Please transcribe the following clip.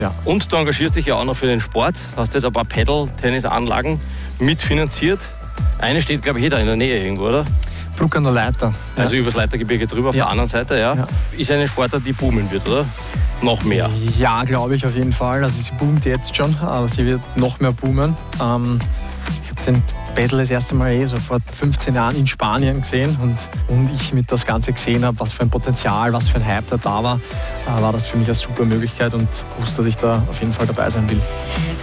Ja. Und du engagierst dich ja auch noch für den Sport. Hast jetzt ein paar Paddle-Tennisanlagen mitfinanziert. Eine steht, glaube ich, da in der Nähe irgendwo, oder? Bruck an der Leiter. Also übers Leitergebirge drüber, auf der anderen Seite, ja. Ist eine Sportart, die boomen wird, oder? Noch mehr? Ja, glaube ich auf jeden Fall. Also sie boomt jetzt schon, aber sie wird noch mehr boomen. Ich habe den Paddle das erste Mal so vor 15 Jahren in Spanien gesehen und ich mit das Ganze gesehen habe, was für ein Potenzial, was für ein Hype da war, war das für mich eine super Möglichkeit und wusste, dass ich da auf jeden Fall dabei sein will.